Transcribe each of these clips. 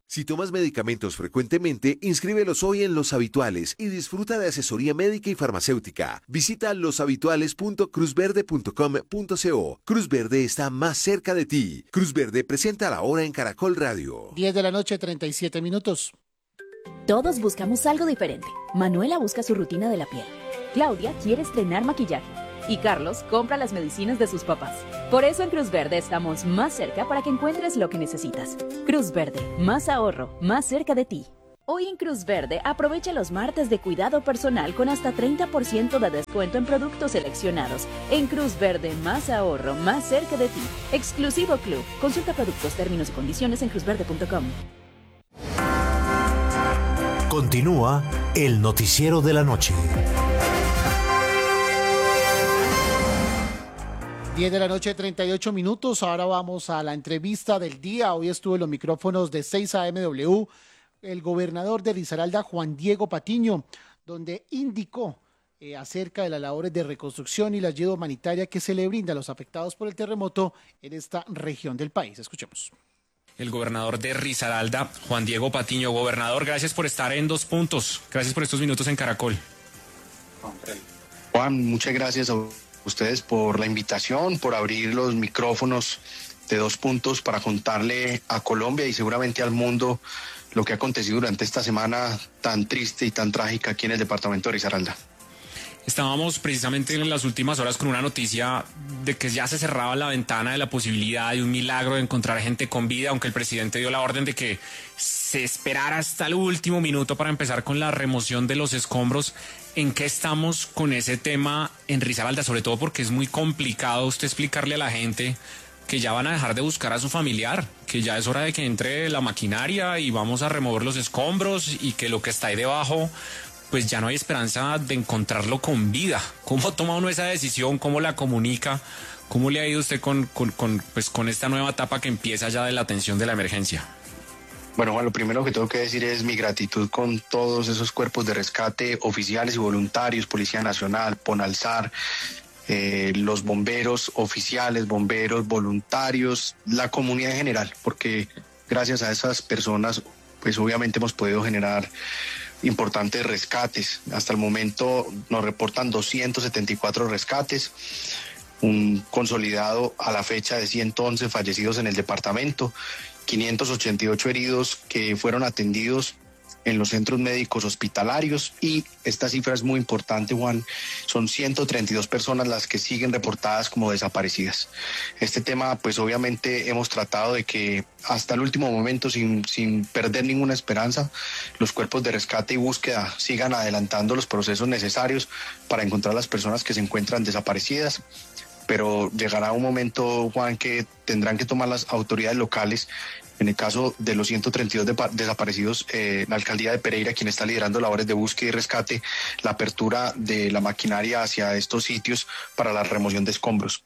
Si tomas medicamentos frecuentemente, inscríbelos hoy en Los Habituales y disfruta de asesoría médica y farmacéutica. Visita loshabituales.cruzverde.com.co. Cruz Verde está más cerca de ti. Cruz Verde presenta la hora en Caracol Radio. 10 de la noche, 37 minutos. Todos buscamos algo diferente. Manuela busca su rutina de la piel. Claudia quiere estrenar maquillaje. Y Carlos compra las medicinas de sus papás. Por eso en Cruz Verde estamos más cerca para que encuentres lo que necesitas. Cruz Verde, más ahorro, más cerca de ti. Hoy en Cruz Verde aprovecha los martes de cuidado personal con hasta 30% de descuento en productos seleccionados. En Cruz Verde, más ahorro, más cerca de ti. Exclusivo Club. Consulta productos, términos y condiciones en cruzverde.com. Continúa el noticiero de la noche. 10 de la noche, 38 minutos. Ahora vamos a la entrevista del día. Hoy estuvo en los micrófonos de 6 AMW el gobernador de Risaralda, Juan Diego Patiño, donde indicó acerca de las labores de reconstrucción y la ayuda humanitaria que se le brinda a los afectados por el terremoto en esta región del país. Escuchemos. El gobernador de Risaralda, Juan Diego Patiño. Gobernador, gracias por estar en Dos Puntos. Gracias por estos minutos en Caracol. Juan, muchas gracias a ustedes por la invitación, por abrir los micrófonos de Dos Puntos para contarle a Colombia y seguramente al mundo lo que ha acontecido durante esta semana tan triste y tan trágica aquí en el departamento de Risaralda. Estábamos precisamente en las últimas horas con una noticia de que ya se cerraba la ventana de la posibilidad de un milagro de encontrar gente con vida, aunque el presidente dio la orden de que se esperara hasta el último minuto para empezar con la remoción de los escombros. ¿En qué estamos con ese tema en Risaralda? Sobre todo porque es muy complicado usted explicarle a la gente que ya van a dejar de buscar a su familiar, que ya es hora de que entre la maquinaria y vamos a remover los escombros y que lo que está ahí debajo, pues ya no hay esperanza de encontrarlo con vida. ¿Cómo toma uno esa decisión? ¿Cómo la comunica? ¿Cómo le ha ido usted con esta nueva etapa que empieza ya de la atención de la emergencia? Bueno, Juan, lo primero que tengo que decir es mi gratitud con todos esos cuerpos de rescate, oficiales y voluntarios, Policía Nacional, Ponalsar, los bomberos oficiales, bomberos voluntarios, la comunidad en general, porque gracias a esas personas, pues obviamente hemos podido generar importantes rescates. Hasta el momento nos reportan 274 rescates, un consolidado a la fecha de 111 fallecidos en el departamento, 588 heridos que fueron atendidos en los centros médicos hospitalarios y esta cifra es muy importante, Juan, son 132 personas las que siguen reportadas como desaparecidas. Este tema, pues obviamente hemos tratado de que hasta el último momento, sin perder ninguna esperanza, los cuerpos de rescate y búsqueda sigan adelantando los procesos necesarios para encontrar a las personas que se encuentran desaparecidas. Pero llegará un momento, Juan, que tendrán que tomar las autoridades locales. En el caso de los 132 desaparecidos, la alcaldía de Pereira, quien está liderando labores de búsqueda y rescate, la apertura de la maquinaria hacia estos sitios para la remoción de escombros.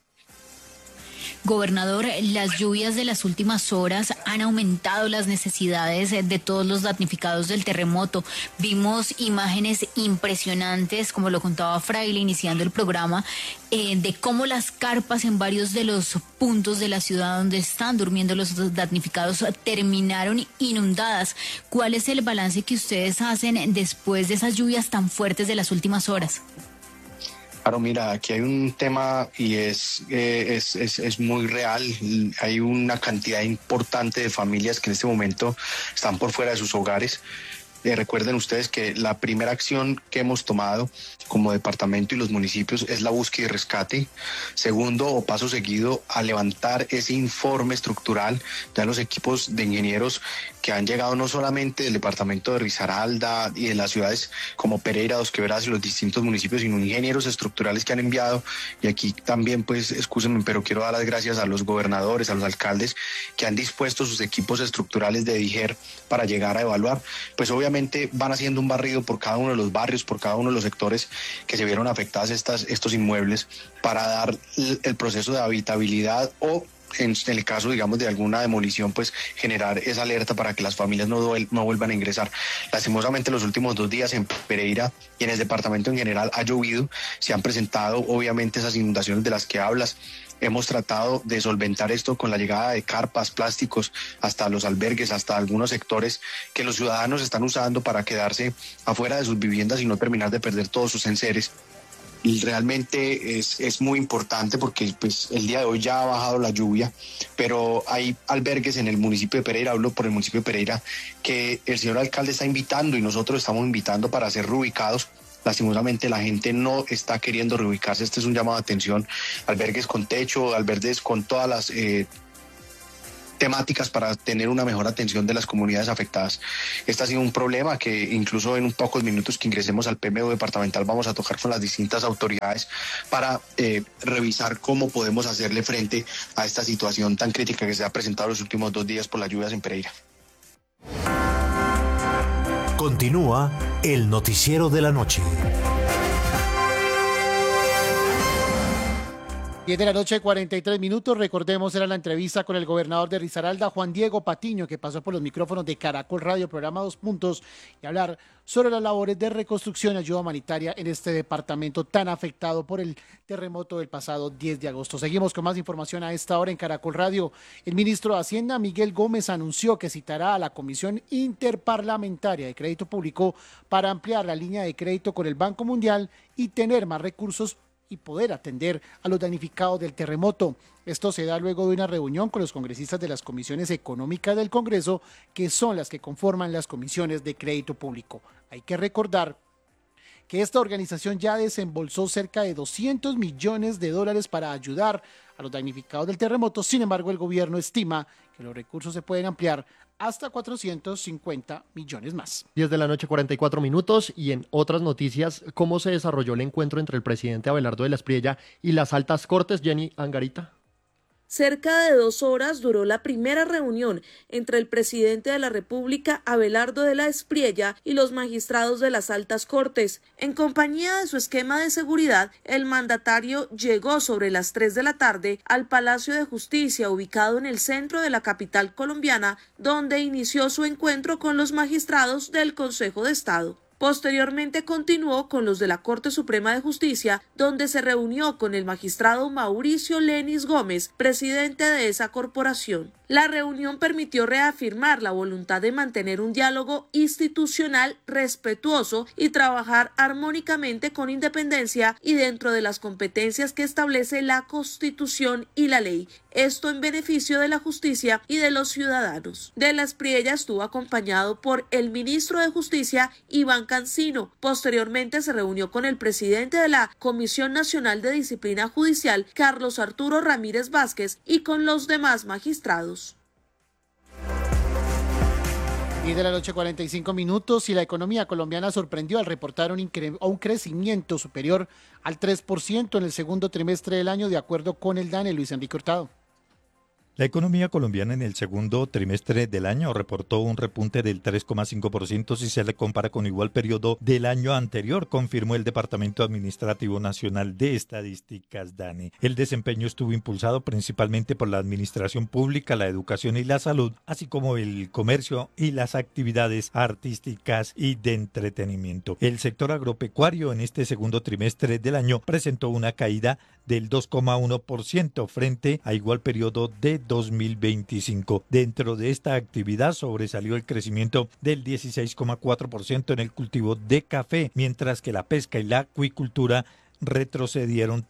Gobernador, las lluvias de las últimas horas han aumentado las necesidades de todos los damnificados del terremoto. Vimos imágenes impresionantes, como lo contaba Fraile iniciando el programa, de cómo las carpas en varios de los puntos de la ciudad donde están durmiendo los damnificados terminaron inundadas. ¿Cuál es el balance que ustedes hacen después de esas lluvias tan fuertes de las últimas horas? Claro, mira, aquí hay un tema y es muy real. Hay una cantidad importante de familias que en este momento están por fuera de sus hogares. Recuerden ustedes que la primera acción que hemos tomado como departamento y los municipios es la búsqueda y rescate. Segundo, o paso seguido, a levantar ese informe estructural de los equipos de ingenieros que han llegado no solamente del departamento de Risaralda y de las ciudades como Pereira, Dos Quebradas y los distintos municipios, sino ingenieros estructurales que han enviado. Y aquí también, pues, excúsenme, pero quiero dar las gracias a los gobernadores, a los alcaldes que han dispuesto sus equipos estructurales de DIGER para llegar a evaluar. Pues obviamente van haciendo un barrido por cada uno de los barrios, por cada uno de los sectores que se vieron afectadas estos inmuebles para dar el proceso de habitabilidad o en el caso, digamos, de alguna demolición, pues generar esa alerta para que las familias no vuelvan a ingresar. Lastimosamente, los últimos 2 días en Pereira y en el departamento en general ha llovido, se han presentado obviamente esas inundaciones de las que hablas. Hemos tratado de solventar esto con la llegada de carpas, plásticos, hasta los albergues, hasta algunos sectores que los ciudadanos están usando para quedarse afuera de sus viviendas y no terminar de perder todos sus enseres. Y realmente es muy importante porque pues, el día de hoy ya ha bajado la lluvia, pero hay albergues en el municipio de Pereira, hablo por el municipio de Pereira, que el señor alcalde está invitando y nosotros estamos invitando para ser reubicados. Lastimosamente la gente no está queriendo reubicarse. Este es un llamado de atención. Albergues con techo, albergues con todas las temáticas para tener una mejor atención de las comunidades afectadas. Este ha sido un problema que incluso en un pocos minutos que ingresemos al PMU departamental vamos a tocar con las distintas autoridades para revisar cómo podemos hacerle frente a esta situación tan crítica que se ha presentado los últimos 2 días por las lluvias en Pereira. Continúa el noticiero de la noche. 10 de la noche, 43 minutos. Recordemos, era la entrevista con el gobernador de Risaralda, Juan Diego Patiño, que pasó por los micrófonos de Caracol Radio, programa 2 Puntos, y hablar sobre las labores de reconstrucción y ayuda humanitaria en este departamento tan afectado por el terremoto del pasado 10 de agosto. Seguimos con más información a esta hora en Caracol Radio. El ministro de Hacienda, Miguel Gómez, anunció que citará a la Comisión Interparlamentaria de Crédito Público para ampliar la línea de crédito con el Banco Mundial y tener más recursos y poder atender a los damnificados del terremoto. Esto se da luego de una reunión con los congresistas de las comisiones económicas del Congreso, que son las que conforman las comisiones de crédito público. Hay que recordar que esta organización ya desembolsó cerca de $200 millones para ayudar a los damnificados del terremoto. Sin embargo, el gobierno estima que los recursos se pueden ampliar hasta 450 millones más. 10 de la noche, 44 minutos. Y en otras noticias, ¿cómo se desarrolló el encuentro entre el presidente Abelardo de la Espriella y las altas cortes? Jenny Angarita. Cerca de 2 horas duró la primera reunión entre el presidente de la República, Abelardo de la Espriella, y los magistrados de las altas cortes. En compañía de su esquema de seguridad, el mandatario llegó sobre las 3 de la tarde al Palacio de Justicia, ubicado en el centro de la capital colombiana, donde inició su encuentro con los magistrados del Consejo de Estado. Posteriormente continuó con los de la Corte Suprema de Justicia, donde se reunió con el magistrado Mauricio Lenis Gómez, presidente de esa corporación. La reunión permitió reafirmar la voluntad de mantener un diálogo institucional respetuoso y trabajar armónicamente con independencia y dentro de las competencias que establece la Constitución y la ley. Esto en beneficio de la justicia y de los ciudadanos. De la Espriella estuvo acompañado por el ministro de Justicia, Iván Cancino. Posteriormente se reunió con el presidente de la Comisión Nacional de Disciplina Judicial, Carlos Arturo Ramírez Vázquez, y con los demás magistrados. 10 de la noche, 45 minutos, y la economía colombiana sorprendió al reportar un crecimiento superior al 3% en el segundo trimestre del año, de acuerdo con el DANE. Luis Enrique Hurtado. La economía colombiana en el segundo trimestre del año reportó un repunte del 3,5% si se le compara con igual periodo del año anterior, confirmó el Departamento Administrativo Nacional de Estadísticas DANE. El desempeño estuvo impulsado principalmente por la administración pública, la educación y la salud, así como el comercio y las actividades artísticas y de entretenimiento. El sector agropecuario en este segundo trimestre del año presentó una caída del 2,1% frente a igual periodo de 2025. Dentro de esta actividad sobresalió el crecimiento del 16,4% en el cultivo de café, mientras que la pesca y la acuicultura retrocedieron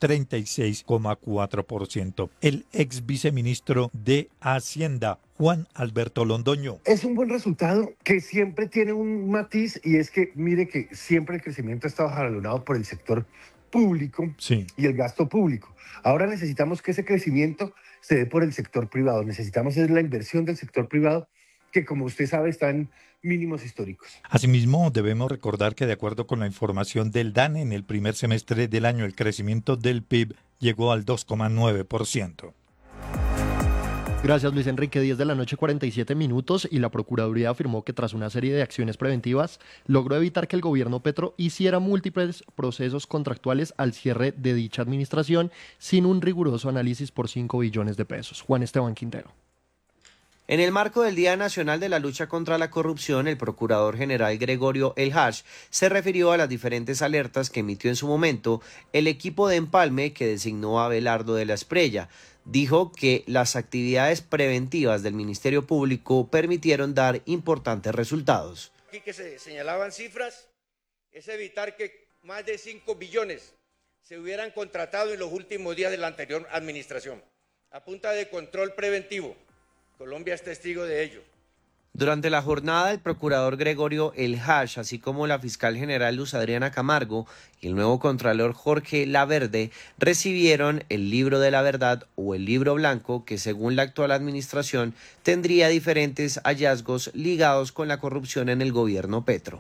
36,4%. El ex viceministro de Hacienda, Juan Alberto Londoño. Es un buen resultado que siempre tiene un matiz, y es que mire que siempre el crecimiento ha estado jalonado por el sector público y el gasto público. Ahora necesitamos que ese crecimiento se dé por el sector privado. Necesitamos la inversión del sector privado, que como usted sabe está en mínimos históricos. Asimismo, debemos recordar que de acuerdo con la información del DANE, en el primer semestre del año el crecimiento del PIB llegó al 2,9%. Gracias, Luis Enrique. 10 de la noche, 47 minutos, y la Procuraduría afirmó que tras una serie de acciones preventivas logró evitar que el gobierno Petro hiciera múltiples procesos contractuales al cierre de dicha administración sin un riguroso análisis por 5 billones de pesos. Juan Esteban Quintero. En el marco del Día Nacional de la Lucha contra la Corrupción, el Procurador General Gregorio El Hash se refirió a las diferentes alertas que emitió en su momento el equipo de empalme que designó a Abelardo de la Espriella. Dijo que las actividades preventivas del Ministerio Público permitieron dar importantes resultados. Aquí que se señalaban cifras, es evitar que más de 5 billones se hubieran contratado en los últimos días de la anterior administración, a punta de control preventivo. Colombia es testigo de ello. Durante la jornada, el procurador Gregorio El Hash, así como la fiscal general Luz Adriana Camargo y el nuevo contralor Jorge Laverde, recibieron el libro de la verdad o el libro blanco que, según la actual administración, tendría diferentes hallazgos ligados con la corrupción en el gobierno Petro.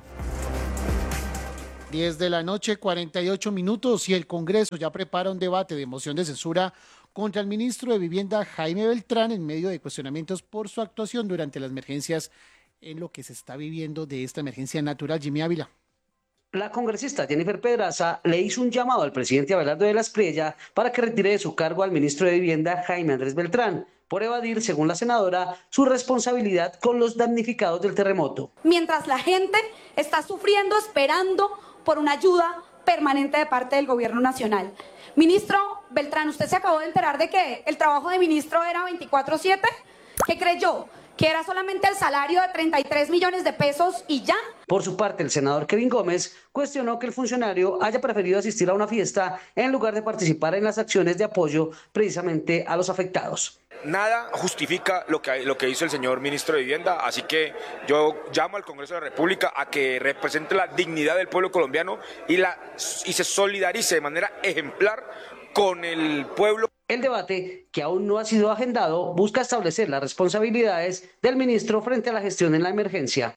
10 de la noche, 48 minutos, y el Congreso ya prepara un debate de moción de censura contra el ministro de Vivienda, Jaime Beltrán, en medio de cuestionamientos por su actuación durante las emergencias en lo que se está viviendo de esta emergencia natural. Jimmy Ávila. La congresista Jennifer Pedraza le hizo un llamado al presidente Abelardo de la Espriella para que retire de su cargo al ministro de Vivienda, Jaime Andrés Beltrán, por evadir, según la senadora, su responsabilidad con los damnificados del terremoto. Mientras la gente está sufriendo, esperando por una ayuda permanente de parte del gobierno nacional. Ministro Beltrán, usted se acabó de enterar de que el trabajo de ministro era 24/7. ¿Qué creyó? ¿Que era solamente el salario de 33 millones de pesos y ya? Por su parte, el senador Kevin Gómez cuestionó que el funcionario haya preferido asistir a una fiesta en lugar de participar en las acciones de apoyo precisamente a los afectados. Nada justifica lo que hizo el señor ministro de Vivienda, así que yo llamo al Congreso de la República a que represente la dignidad del pueblo colombiano y se solidarice de manera ejemplar con el pueblo. El debate, que aún no ha sido agendado, busca establecer las responsabilidades del ministro frente a la gestión en la emergencia.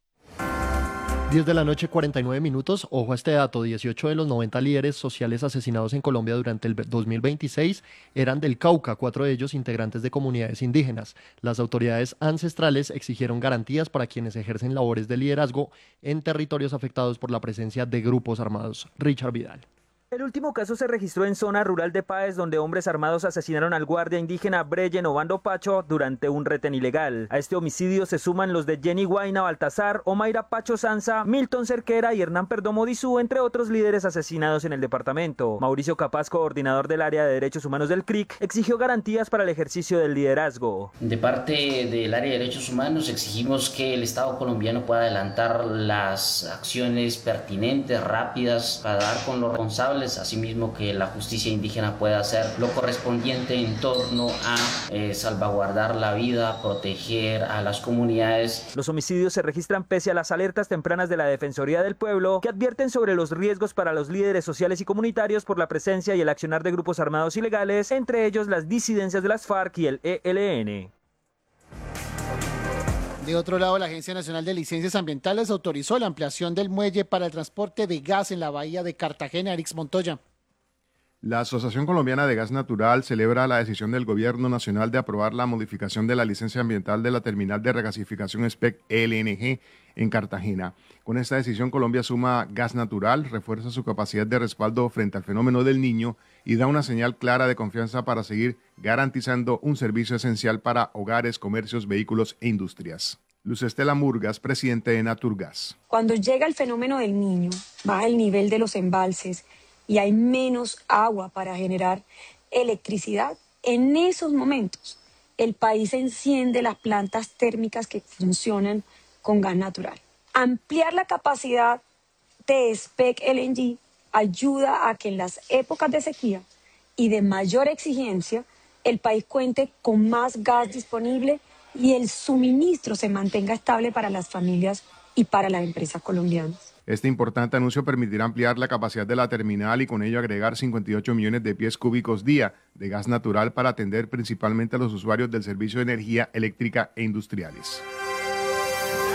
10 de la noche, 49 minutos. Ojo a este dato: 18 de los 90 líderes sociales asesinados en Colombia durante el 2026 eran del Cauca, 4 de ellos integrantes de comunidades indígenas. Las autoridades ancestrales exigieron garantías para quienes ejercen labores de liderazgo en territorios afectados por la presencia de grupos armados. Richard Vidal. El último caso se registró en zona rural de Páez, donde hombres armados asesinaron al guardia indígena Breyen Obando Pacho durante un retén ilegal. A este homicidio se suman los de Jenny Guaina Baltazar, Omaira Pacho Sanza, Milton Cerquera y Hernán Perdomo Dizú, entre otros líderes asesinados en el departamento. Mauricio Capaz, coordinador del área de derechos humanos del CRIC, exigió garantías para el ejercicio del liderazgo. De parte del área de derechos humanos exigimos que el Estado colombiano pueda adelantar las acciones pertinentes, rápidas, para dar con los responsables. Asimismo, que la justicia indígena pueda hacer lo correspondiente en torno a salvaguardar la vida, proteger a las comunidades. Los homicidios se registran pese a las alertas tempranas de la Defensoría del Pueblo, que advierten sobre los riesgos para los líderes sociales y comunitarios por la presencia y el accionar de grupos armados ilegales, entre ellos las disidencias de las FARC y el ELN. De otro lado, la Agencia Nacional de Licencias Ambientales autorizó la ampliación del muelle para el transporte de gas en la bahía de Cartagena. Erix Montoya. La Asociación Colombiana de Gas Natural celebra la decisión del Gobierno Nacional de aprobar la modificación de la licencia ambiental de la terminal de regasificación SPEC LNG en Cartagena. Con esta decisión, Colombia suma gas natural, refuerza su capacidad de respaldo frente al fenómeno del Niño y da una señal clara de confianza para seguir garantizando un servicio esencial para hogares, comercios, vehículos e industrias. Luz Estela Murgas, presidente de Naturgas. Cuando llega el fenómeno del Niño, baja el nivel de los embalses y hay menos agua para generar electricidad, en esos momentos el país enciende las plantas térmicas que funcionan con gas natural. Ampliar la capacidad de SPEC LNG ayuda a que en las épocas de sequía y de mayor exigencia el país cuente con más gas disponible y el suministro se mantenga estable para las familias y para las empresas colombianas. Este importante anuncio permitirá ampliar la capacidad de la terminal y con ello agregar 58 millones de pies cúbicos día de gas natural para atender principalmente a los usuarios del servicio de energía eléctrica e industriales.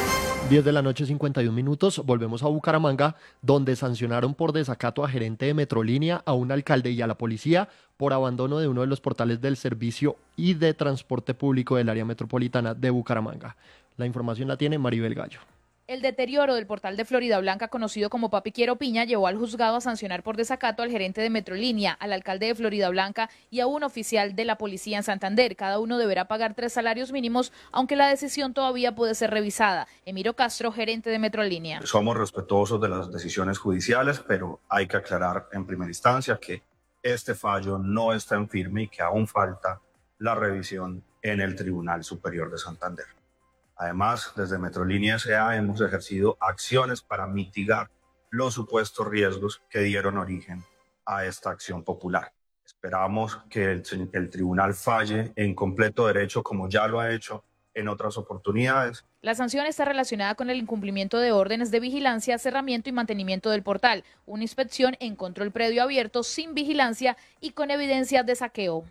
10 de la noche, 51 minutos. Volvemos a Bucaramanga, donde sancionaron por desacato a gerente de Metrolínea, a un alcalde y a la policía por abandono de uno de los portales del servicio y de transporte público del área metropolitana de Bucaramanga. La información la tiene Maribel Gallo. El deterioro del portal de Florida Blanca, conocido como Papi Quiero Piña, llevó al juzgado a sancionar por desacato al gerente de Metrolínea, al alcalde de Florida Blanca y a un oficial de la policía en Santander. Cada uno deberá pagar 3 salarios mínimos, aunque la decisión todavía puede ser revisada. Emiro Castro, gerente de Metrolínea. Somos respetuosos de las decisiones judiciales, pero hay que aclarar en primera instancia que este fallo no está en firme y que aún falta la revisión en el Tribunal Superior de Santander. Además, desde Metrolínea S.A. hemos ejercido acciones para mitigar los supuestos riesgos que dieron origen a esta acción popular. Esperamos que el tribunal falle en completo derecho, como ya lo ha hecho en otras oportunidades. La sanción está relacionada con el incumplimiento de órdenes de vigilancia, cerramiento y mantenimiento del portal. Una inspección encontró el predio abierto sin vigilancia y con evidencias de saqueo.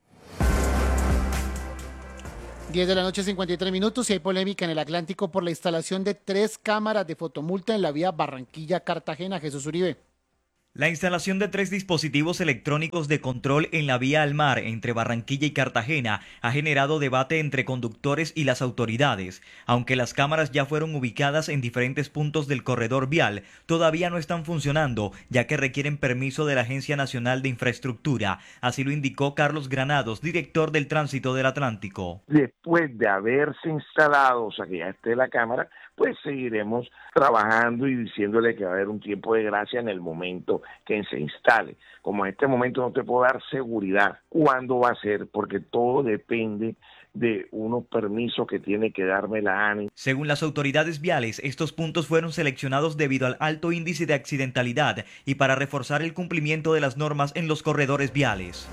10 de la noche, 53 minutos, y hay polémica en el Atlántico por la instalación de 3 cámaras de fotomulta en la vía Barranquilla-Cartagena. Jesús Uribe. La instalación de 3 dispositivos electrónicos de control en la vía al mar entre Barranquilla y Cartagena ha generado debate entre conductores y las autoridades. Aunque las cámaras ya fueron ubicadas en diferentes puntos del corredor vial, todavía no están funcionando, ya que requieren permiso de la Agencia Nacional de Infraestructura. Así lo indicó Carlos Granados, director del Tránsito del Atlántico. Después de haberse instalado, o sea que ya esté la cámara, pues seguiremos trabajando y diciéndole que va a haber un tiempo de gracia en el momento que se instale. Como en este momento no te puedo dar seguridad cuándo va a ser, porque todo depende de unos permisos que tiene que darme la ANI. Según las autoridades viales, estos puntos fueron seleccionados debido al alto índice de accidentalidad y para reforzar el cumplimiento de las normas en los corredores viales.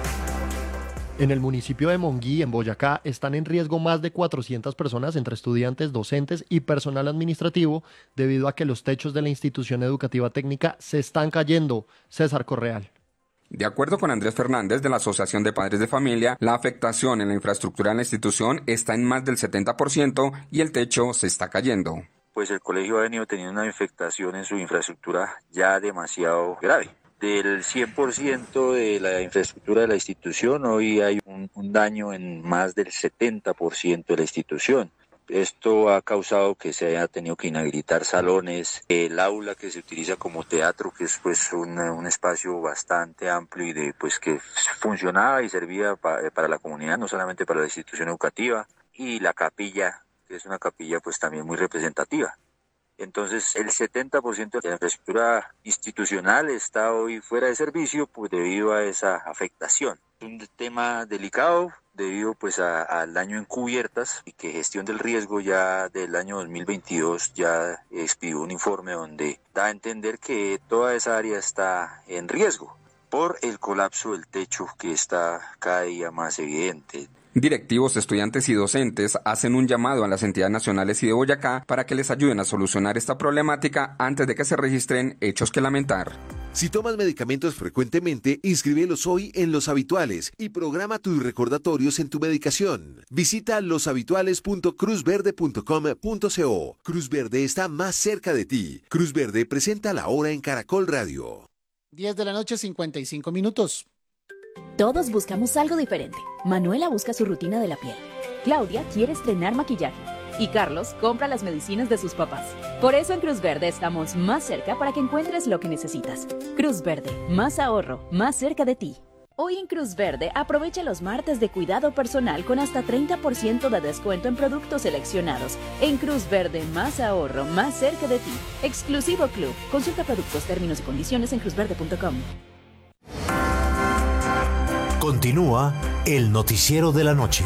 En el municipio de Monguí, en Boyacá, están en riesgo más de 400 personas entre estudiantes, docentes y personal administrativo debido a que los techos de la institución educativa técnica se están cayendo. César Correal. De acuerdo con Andrés Fernández de la Asociación de Padres de Familia, la afectación en la infraestructura de la institución está en más del 70% y el techo se está cayendo. Pues el colegio ha venido teniendo una afectación en su infraestructura ya demasiado grave. Del 100% de la infraestructura de la institución, hoy hay un daño en más del 70% de la institución. Esto ha causado que se haya tenido que inhabilitar salones, el aula que se utiliza como teatro, que es pues un espacio bastante amplio y pues que funcionaba y servía para la comunidad, no solamente para la institución educativa, y la capilla, que es una capilla pues también muy representativa. Entonces, el 70% de la infraestructura institucional está hoy fuera de servicio pues debido a esa afectación. Es un tema delicado debido pues al daño en cubiertas y que Gestión del Riesgo ya del año 2022 ya expidió un informe donde da a entender que toda esa área está en riesgo por el colapso del techo que está cada día más evidente. Directivos, estudiantes y docentes hacen un llamado a las entidades nacionales y de Boyacá para que les ayuden a solucionar esta problemática antes de que se registren hechos que lamentar. Si tomas medicamentos frecuentemente, inscríbelos hoy en Los Habituales y programa tus recordatorios en tu medicación. Visita loshabituales.cruzverde.com.co. Cruz Verde está más cerca de ti. Cruz Verde presenta la hora en Caracol Radio. 10 de la noche, 55 minutos. Todos buscamos algo diferente. Manuela busca su rutina de la piel. Claudia quiere estrenar maquillaje. Y Carlos compra las medicinas de sus papás. Por eso en Cruz Verde estamos más cerca para que encuentres lo que necesitas. Cruz Verde, más ahorro, más cerca de ti. Hoy en Cruz Verde aprovecha los martes de cuidado personal con hasta 30% de descuento en productos seleccionados. En Cruz Verde, más ahorro, más cerca de ti. Exclusivo Club. Consulta productos, términos y condiciones en cruzverde.com. Continúa el noticiero de la noche.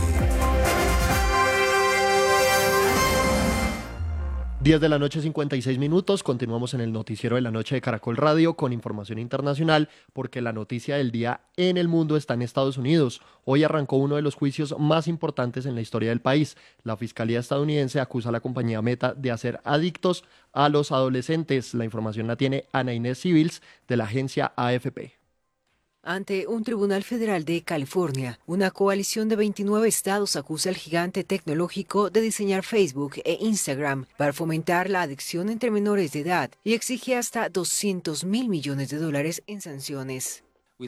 10 de la noche, 56 minutos. Continuamos en el noticiero de la noche de Caracol Radio con información internacional porque la noticia del día en el mundo está en Estados Unidos. Hoy arrancó uno de los juicios más importantes en la historia del país. La Fiscalía estadounidense acusa a la compañía Meta de hacer adictos a los adolescentes. La información la tiene Ana Inés Civils de la agencia AFP. Ante un tribunal federal de California, una coalición de 29 estados acusa al gigante tecnológico de diseñar Facebook e Instagram para fomentar la adicción entre menores de edad y exige hasta $200 mil millones en sanciones.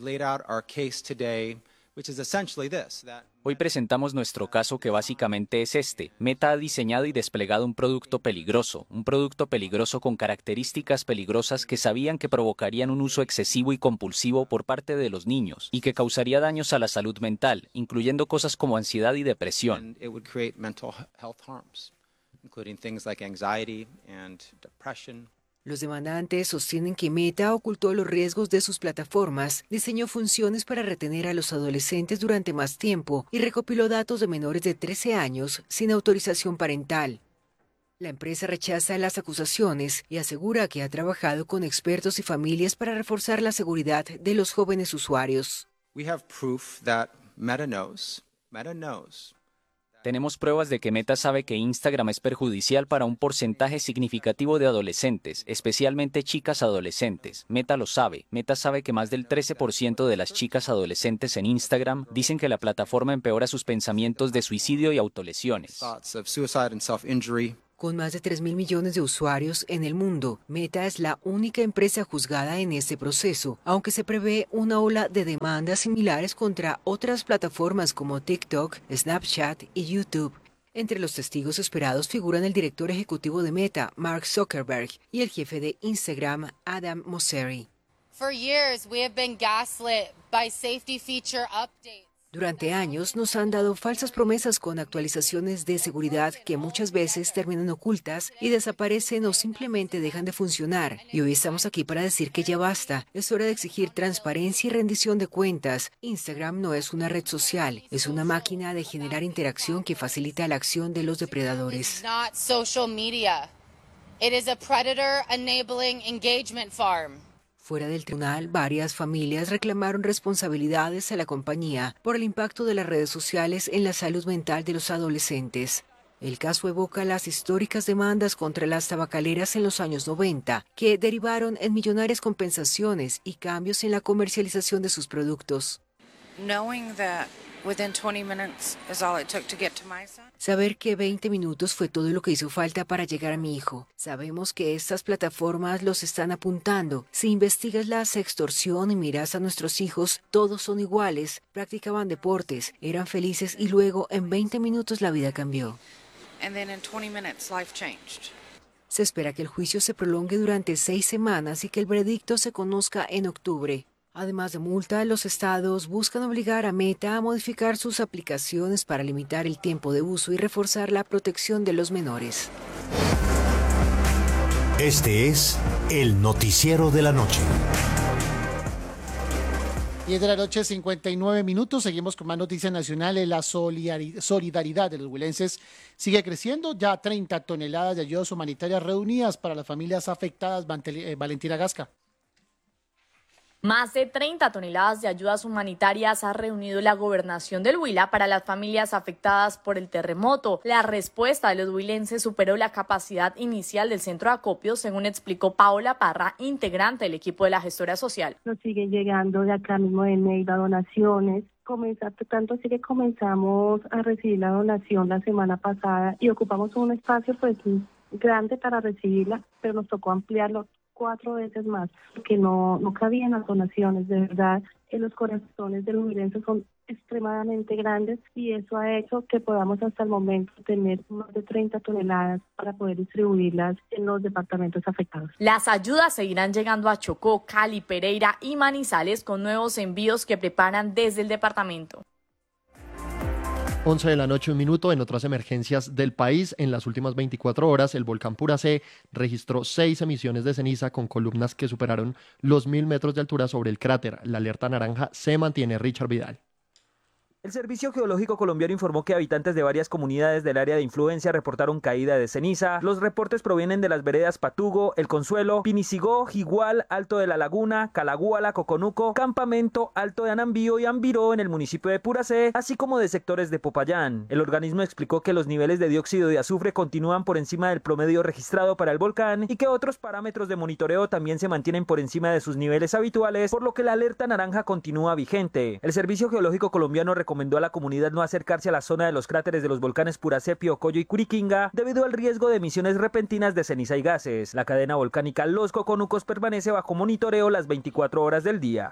Hoy presentamos nuestro caso, que básicamente es este. Meta ha diseñado y desplegado un producto peligroso con características peligrosas que sabían que provocarían un uso excesivo y compulsivo por parte de los niños y que causaría daños a la salud mental, incluyendo cosas como ansiedad y depresión. Los demandantes sostienen que Meta ocultó los riesgos de sus plataformas, diseñó funciones para retener a los adolescentes durante más tiempo y recopiló datos de menores de 13 años sin autorización parental. La empresa rechaza las acusaciones y asegura que ha trabajado con expertos y familias para reforzar la seguridad de los jóvenes usuarios. Tenemos pruebas de que Meta sabe que Instagram es perjudicial para un porcentaje significativo de adolescentes, especialmente chicas adolescentes. Meta lo sabe. Meta sabe que más del 13% de las chicas adolescentes en Instagram dicen que la plataforma empeora sus pensamientos de suicidio y autolesiones. Con más de 3.000 millones de usuarios en el mundo, Meta es la única empresa juzgada en este proceso, aunque se prevé una ola de demandas similares contra otras plataformas como TikTok, Snapchat y YouTube. Entre los testigos esperados figuran el director ejecutivo de Meta, Mark Zuckerberg, y el jefe de Instagram, Adam Mosseri. Durante años nos han dado falsas promesas con actualizaciones de seguridad que muchas veces terminan ocultas y desaparecen o simplemente dejan de funcionar. Y hoy estamos aquí para decir que ya basta. Es hora de exigir transparencia y rendición de cuentas. Instagram no es una red social, es una máquina de generar interacción que facilita la acción de los depredadores. Fuera del tribunal, varias familias reclamaron responsabilidades a la compañía por el impacto de las redes sociales en la salud mental de los adolescentes. El caso evoca las históricas demandas contra las tabacaleras en los años 90, que derivaron en millonarias compensaciones y cambios en la comercialización de sus productos. Saber que 20 minutos fue todo lo que hizo falta para llegar a mi hijo. Sabemos que estas plataformas los están apuntando. Si investigas la sextorsión y miras a nuestros hijos, todos son iguales, practicaban deportes, eran felices y luego en 20 minutos la vida cambió. Se espera que el juicio se prolongue durante 6 semanas y que el veredicto se conozca en octubre. Además de multa, los estados buscan obligar a Meta a modificar sus aplicaciones para limitar el tiempo de uso y reforzar la protección de los menores. Este es el noticiero de la noche. 10 de la noche, 59 minutos. Seguimos con más noticias nacionales. La solidaridad de los huilenses sigue creciendo. Ya 30 toneladas de ayudas humanitarias reunidas para las familias afectadas. Valentina Gasca. Más de 30 toneladas de ayudas humanitarias ha reunido la gobernación del Huila para las familias afectadas por el terremoto. La respuesta de los huilenses superó la capacidad inicial del centro de acopio, según explicó Paola Parra, integrante del equipo de la gestora social. Nos siguen llegando de acá mismo de Neiva donaciones. Tanto así que comenzamos a recibir la donación la semana pasada y ocupamos un espacio pues grande para recibirla, pero nos tocó ampliarlo 4 veces más, porque no cabían las donaciones. De verdad, los corazones de los huilenses son extremadamente grandes y eso ha hecho que podamos hasta el momento tener más de 30 toneladas para poder distribuirlas en los departamentos afectados. Las ayudas seguirán llegando a Chocó, Cali, Pereira y Manizales con nuevos envíos que preparan desde el departamento. 11 de la noche, 1 minuto. En otras emergencias del país, en las últimas 24 horas, el volcán Puracé registró 6 emisiones de ceniza con columnas que superaron los 1000 metros de altura sobre el cráter. La alerta naranja se mantiene. Richard Vidal. El Servicio Geológico Colombiano informó que habitantes de varias comunidades del área de influencia reportaron caída de ceniza. Los reportes provienen de las veredas Patugo, El Consuelo, Pinisigó, Jigual, Alto de la Laguna, Calaguala, Coconuco, Campamento, Alto de Anambío y Ambiró en el municipio de Puracé, así como de sectores de Popayán. El organismo explicó que los niveles de dióxido de azufre continúan por encima del promedio registrado para el volcán y que otros parámetros de monitoreo también se mantienen por encima de sus niveles habituales, por lo que la alerta naranja continúa vigente. El Servicio Geológico Colombiano recomendó a la comunidad no acercarse a la zona de los cráteres de los volcanes Puracé, Piocoyo y Curiquinga debido al riesgo de emisiones repentinas de ceniza y gases. La cadena volcánica Los Coconucos permanece bajo monitoreo las 24 horas del día.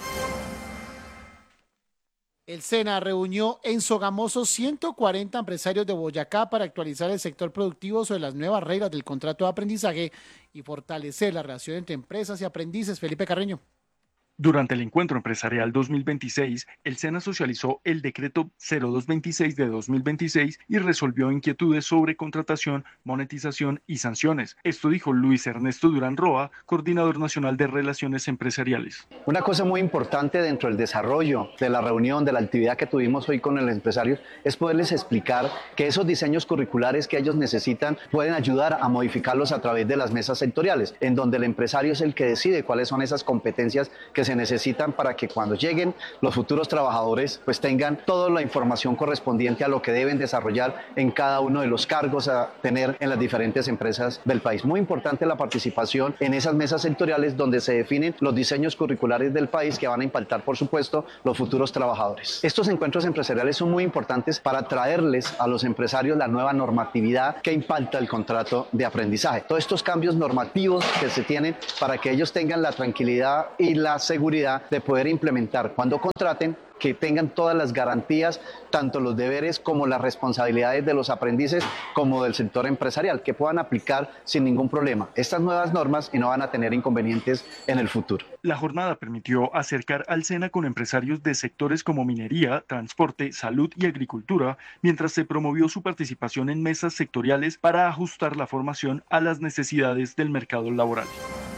El SENA reunió en Sogamoso 140 empresarios de Boyacá para actualizar el sector productivo sobre las nuevas reglas del contrato de aprendizaje y fortalecer la relación entre empresas y aprendices. Felipe Carreño. Durante el encuentro empresarial 2026, el SENA socializó el decreto 0226 de 2026 y resolvió inquietudes sobre contratación, monetización y sanciones. Esto dijo Luis Ernesto Durán Roa, coordinador nacional de Relaciones Empresariales. Una cosa muy importante dentro del desarrollo de la reunión, de la actividad que tuvimos hoy con los empresarios, es poderles explicar que esos diseños curriculares que ellos necesitan pueden ayudar a modificarlos a través de las mesas sectoriales, en donde el empresario es el que decide cuáles son esas competencias que se necesitan para que cuando lleguen los futuros trabajadores pues tengan toda la información correspondiente a lo que deben desarrollar en cada uno de los cargos a tener en las diferentes empresas del país. Muy importante la participación en esas mesas sectoriales donde se definen los diseños curriculares del país que van a impactar, por supuesto, los futuros trabajadores. Estos encuentros empresariales son muy importantes para traerles a los empresarios la nueva normatividad que impacta el contrato de aprendizaje. Todos estos cambios normativos que se tienen para que ellos tengan la tranquilidad y la seguridad de poder implementar cuando contraten, que tengan todas las garantías, tanto los deberes como las responsabilidades de los aprendices como del sector empresarial, que puedan aplicar sin ningún problema estas nuevas normas y no van a tener inconvenientes en el futuro. La jornada permitió acercar al SENA con empresarios de sectores como minería, transporte, salud y agricultura, mientras se promovió su participación en mesas sectoriales para ajustar la formación a las necesidades del mercado laboral.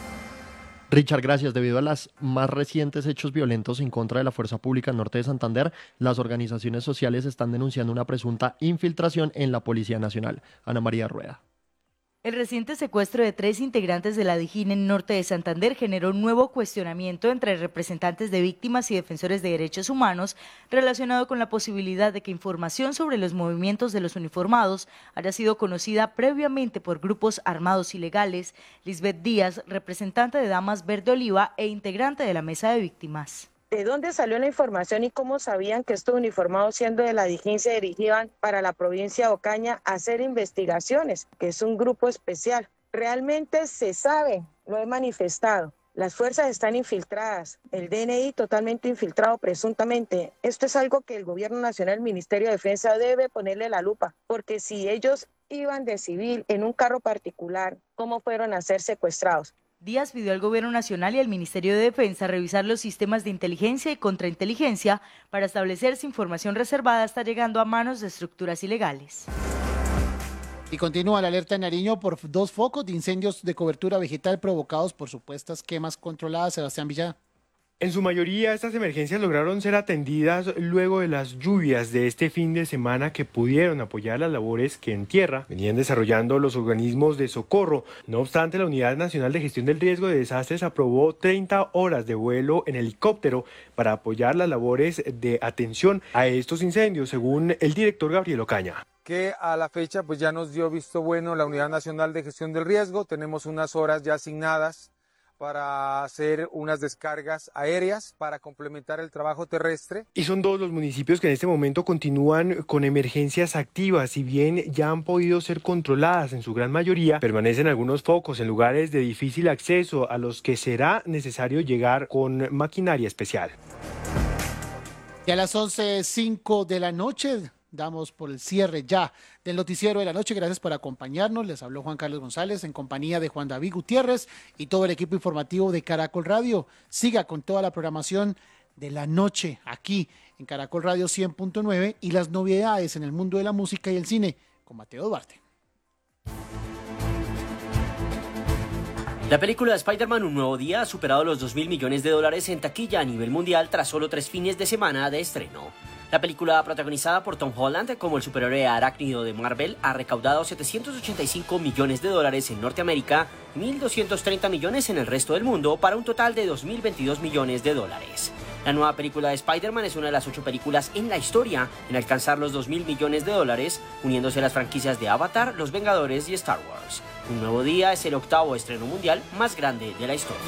Richard, gracias. Debido a los más recientes hechos violentos en contra de la Fuerza Pública Norte de Santander, las organizaciones sociales están denunciando una presunta infiltración en la Policía Nacional. Ana María Rueda. El reciente secuestro de 3 integrantes de la DIJÍN en Norte de Santander generó un nuevo cuestionamiento entre representantes de víctimas y defensores de derechos humanos relacionado con la posibilidad de que información sobre los movimientos de los uniformados haya sido conocida previamente por grupos armados ilegales. Lisbeth Díaz, representante de Damas Verde Oliva e integrante de la Mesa de Víctimas. ¿De dónde salió la información y cómo sabían que estos uniformados, siendo de la DIJÍN, se dirigían para la provincia de Ocaña a hacer investigaciones, que es un grupo especial? Realmente se sabe, lo he manifestado. Las fuerzas están infiltradas, el DNI totalmente infiltrado presuntamente. Esto es algo que el Gobierno Nacional, el Ministerio de Defensa debe ponerle la lupa, porque si ellos iban de civil en un carro particular, ¿cómo fueron a ser secuestrados? Díaz pidió al Gobierno Nacional y al Ministerio de Defensa revisar los sistemas de inteligencia y contrainteligencia para establecer si información reservada está llegando a manos de estructuras ilegales. Y continúa la alerta en Nariño por 2 focos de incendios de cobertura vegetal provocados por supuestas quemas controladas. Sebastián Villada. En su mayoría, estas emergencias lograron ser atendidas luego de las lluvias de este fin de semana que pudieron apoyar las labores que en tierra venían desarrollando los organismos de socorro. No obstante, la Unidad Nacional de Gestión del Riesgo de Desastres aprobó 30 horas de vuelo en helicóptero para apoyar las labores de atención a estos incendios, según el director Gabriel Ocaña. Que a la fecha pues ya nos dio visto bueno la Unidad Nacional de Gestión del Riesgo. Tenemos unas horas ya asignadas para hacer unas descargas aéreas para complementar el trabajo terrestre. Y son 2 los municipios que en este momento continúan con emergencias activas. Si bien ya han podido ser controladas en su gran mayoría, permanecen algunos focos en lugares de difícil acceso a los que será necesario llegar con maquinaria especial. Y a las 11:05 de la noche damos por el cierre ya del noticiero de la noche. Gracias por acompañarnos. Les habló Juan Carlos González en compañía de Juan David Gutiérrez y todo el equipo informativo de Caracol Radio. Siga con toda la programación de la noche aquí en Caracol Radio 100.9 y las novedades en el mundo de la música y el cine con Mateo Duarte. La película de Spider-Man Un Nuevo Día ha superado los $2.000 millones en taquilla a nivel mundial tras solo 3 fines de semana de estreno. La película, protagonizada por Tom Holland como el superhéroe arácnido de Marvel, ha recaudado $785 millones en Norteamérica y 1.230 millones en el resto del mundo, para un total de $2.022 millones. La nueva película de Spider-Man es una de las 8 películas en la historia en alcanzar los $2.000 millones, uniéndose a las franquicias de Avatar, Los Vengadores y Star Wars. Un Nuevo Día es el 8º estreno mundial más grande de la historia.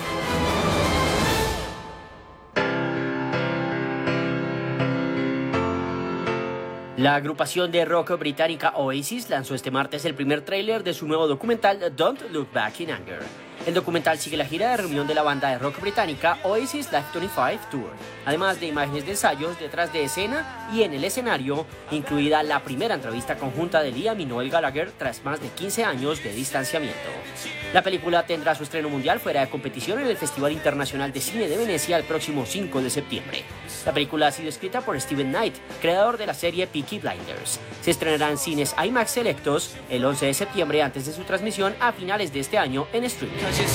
La agrupación de rock británica Oasis lanzó este martes el primer tráiler de su nuevo documental Don't Look Back in Anger. El documental sigue la gira de reunión de la banda de rock británica Oasis Live 25 Tour, además de imágenes de ensayos detrás de escena y en el escenario, incluida la primera entrevista conjunta de Liam y Noel Gallagher tras más de 15 años de distanciamiento. La película tendrá su estreno mundial fuera de competición en el Festival Internacional de Cine de Venecia el próximo 5 de septiembre. La película ha sido escrita por Steven Knight, creador de la serie Peaky Blinders. Se estrenará en cines IMAX selectos el 11 de septiembre antes de su transmisión a finales de este año en streaming.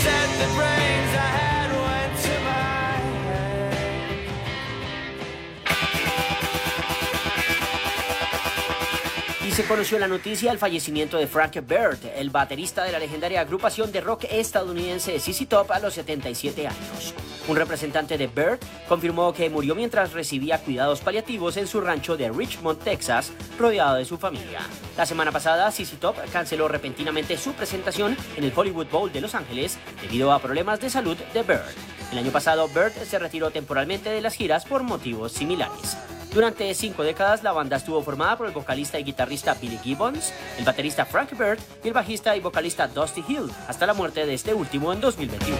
Y se conoció la noticia del fallecimiento de Frank Beard, el baterista de la legendaria agrupación de rock estadounidense ZZ Top, a los 77 años. Un representante de Beard confirmó que murió mientras recibía cuidados paliativos en su rancho de Richmond, Texas, rodeado de su familia. La semana pasada, ZZ Top canceló repentinamente su presentación en el Hollywood Bowl de Los Ángeles debido a problemas de salud de Beard. El año pasado, Beard se retiró temporalmente de las giras por motivos similares. Durante 5 décadas, la banda estuvo formada por el vocalista y guitarrista Billy Gibbons, el baterista Frank Beard y el bajista y vocalista Dusty Hill, hasta la muerte de este último en 2021.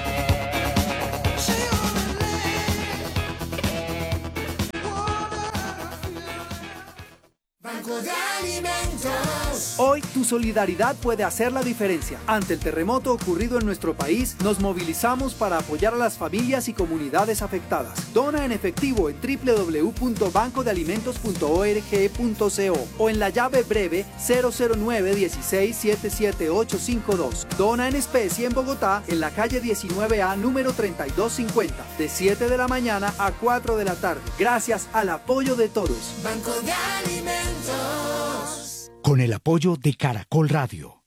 Banco de Alimentos. Hoy tu solidaridad puede hacer la diferencia. Ante el terremoto ocurrido en nuestro país, nos movilizamos para apoyar a las familias y comunidades afectadas. Dona en efectivo en www.bancodealimentos.org.co o en la llave breve 009-16-77852. Dona en especie en Bogotá, en la calle 19A, número 3250, de 7 de la mañana a 4 de la tarde. Gracias al apoyo de todos. Banco de Alimentos. Con el apoyo de Caracol Radio.